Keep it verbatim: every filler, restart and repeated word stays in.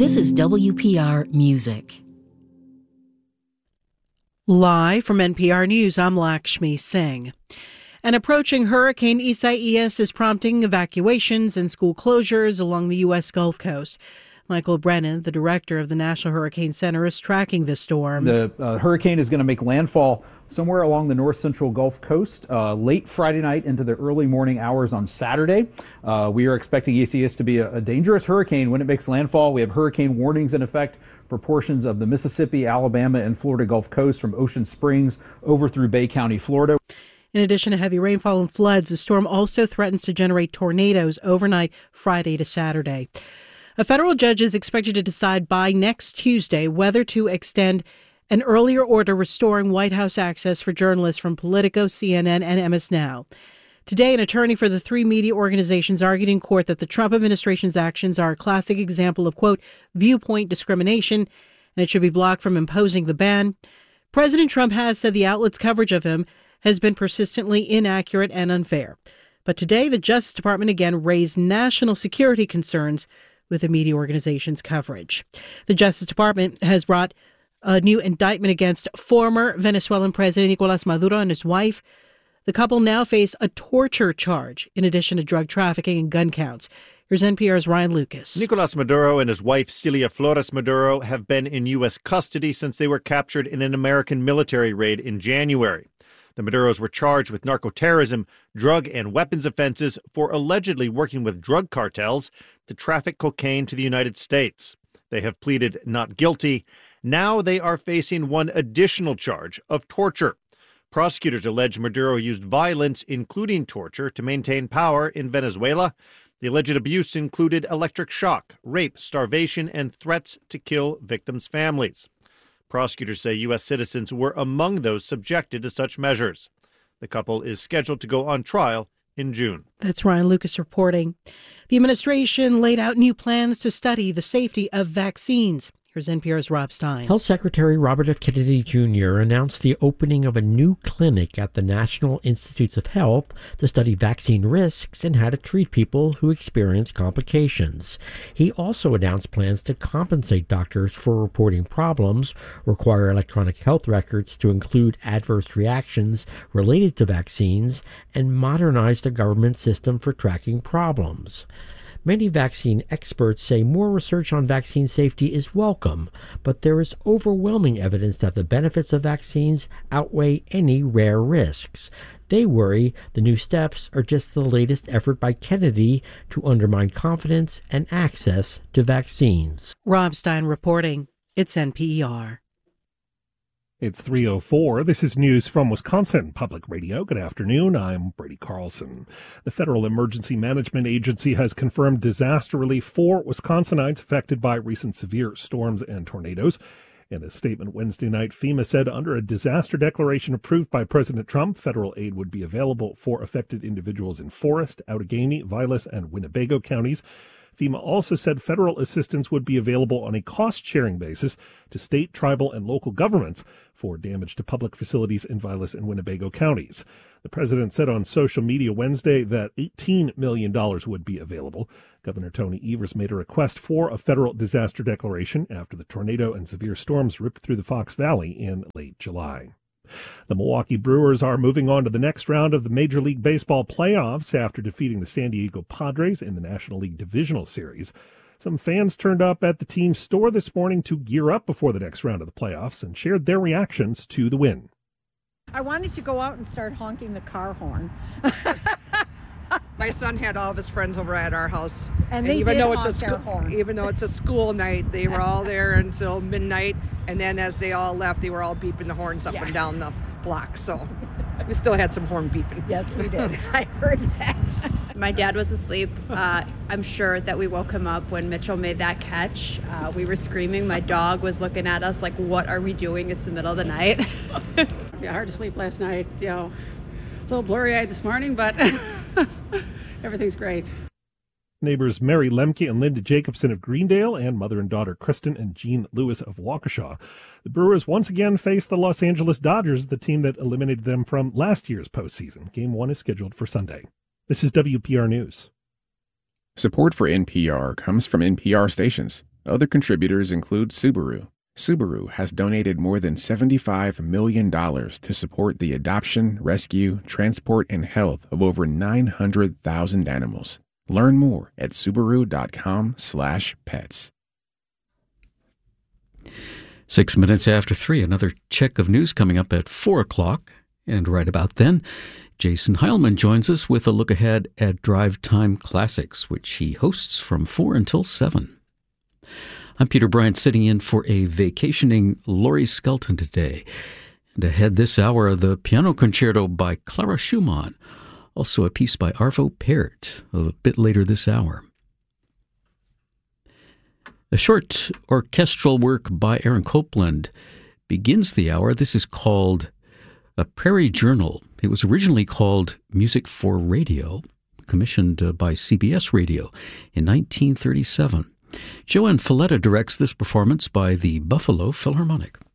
This is W P R Music. Live from N P R News, I'm Lakshmi Singh. An approaching Hurricane Isaias is prompting evacuations and school closures along the U S Gulf Coast. Michael Brennan, the director of the National Hurricane Center, is tracking the storm. The uh, hurricane is going to make landfall somewhere along the north central Gulf Coast uh, late Friday night into the early morning hours on Saturday. Uh, we are expecting Isaias to be a, a dangerous hurricane when it makes landfall. We have hurricane warnings in effect for portions of the Mississippi, Alabama, and Florida Gulf Coast from Ocean Springs over through Bay County, Florida. In addition to heavy rainfall and floods, the storm also threatens to generate tornadoes overnight Friday to Saturday. A federal judge is expected to decide by next Tuesday whether to extend an earlier order restoring White House access for journalists from Politico, C N N, and M S Now. Today, an attorney for the three media organizations argued in court that the Trump administration's actions are a classic example of, quote, viewpoint discrimination, and it should be blocked from imposing the ban. President Trump has said the outlet's coverage of him has been persistently inaccurate and unfair. But today, the Justice Department again raised national security concerns with the media organization's coverage. The Justice Department has brought a new indictment against former Venezuelan President Nicolás Maduro and his wife. The couple now face a torture charge in addition to drug trafficking and gun counts. Here's N P R's Ryan Lucas. Nicolás Maduro and his wife Celia Flores Maduro have been in U S custody since they were captured in an American military raid in January. The Maduros were charged with narcoterrorism, drug and weapons offenses for allegedly working with drug cartels to traffic cocaine to the United States. They have pleaded not guilty. Now they are facing one additional charge of torture. Prosecutors allege Maduro used violence, including torture, to maintain power in Venezuela. The alleged abuse included electric shock, rape, starvation, and threats to kill victims' families. Prosecutors say U S citizens were among those subjected to such measures. The couple is scheduled to go on trial in June. That's Ryan Lucas reporting. The administration laid out new plans to study the safety of vaccines. Here's N P R's Rob Stein. Health Secretary Robert F. Kennedy Junior announced the opening of a new clinic at the National Institutes of Health to study vaccine risks and how to treat people who experience complications. He also announced plans to compensate doctors for reporting problems, require electronic health records to include adverse reactions related to vaccines, and modernize the government system for tracking problems. Many vaccine experts say more research on vaccine safety is welcome, but there is overwhelming evidence that the benefits of vaccines outweigh any rare risks. They worry the new steps are just the latest effort by Kennedy to undermine confidence and access to vaccines. Rob Stein reporting. It's N P R. It's three oh four. This is news from Wisconsin Public Radio. Good afternoon. I'm Brady Carlson. The Federal Emergency Management Agency has confirmed disaster relief for Wisconsinites affected by recent severe storms and tornadoes. In a statement Wednesday night, FEMA said under a disaster declaration approved by President Trump, federal aid would be available for affected individuals in Forest, Outagamie, Vilas, and Winnebago counties. FEMA also said federal assistance would be available on a cost-sharing basis to state, tribal, and local governments for damage to public facilities in Vilas and Winnebago counties. The president said on social media Wednesday that eighteen million dollars would be available. Governor Tony Evers made a request for a federal disaster declaration after the tornado and severe storms ripped through the Fox Valley in late July. The Milwaukee Brewers are moving on to the next round of the Major League Baseball playoffs after defeating the San Diego Padres in the National League Divisional Series. Some fans turned up at the team's store this morning to gear up before the next round of the playoffs and shared their reactions to the win. I wanted to go out and start honking the car horn. My son had all of his friends over at our house, and, and they even did though it's honk a their school, horn. even though it's a school night, they were all there until midnight. And then as they all left, they were all beeping the horns up yeah. and down the block. So we still had some horn beeping. Yes, we did. I heard that. My dad was asleep. Uh, I'm sure that we woke him up when Mitchell made that catch. Uh, we were screaming. My dog was looking at us like, what are we doing? It's the middle of the night. Yeah, hard to sleep last night. You know, a little blurry-eyed this morning, but everything's great. Neighbors Mary Lemke and Linda Jacobson of Greendale and mother and daughter Kristen and Jean Lewis of Waukesha. The Brewers once again face the Los Angeles Dodgers, the team that eliminated them from last year's postseason. Game one is scheduled for Sunday. This is W P R News. Support for N P R comes from N P R stations. Other contributors include Subaru. Subaru has donated more than seventy-five million dollars to support the adoption, rescue, transport, and health of over nine hundred thousand animals. Learn more at Subaru.com slash pets. Six minutes after three, another check of news coming up at four o'clock. And right about then, Jason Heilman joins us with a look ahead at Drive Time Classics, which he hosts from four until seven. I'm Peter Bryant, sitting in for a vacationing Laurie Skelton today. And ahead this hour, the piano concerto by Clara Schumann. Also a piece by Arvo Pärt a bit later this hour. A short orchestral work by Aaron Copland begins the hour. This is called A Prairie Journal. It was originally called Music for Radio, commissioned uh, by C B S Radio in nineteen thirty-seven. Joanne Falletta directs this performance by the Buffalo Philharmonic.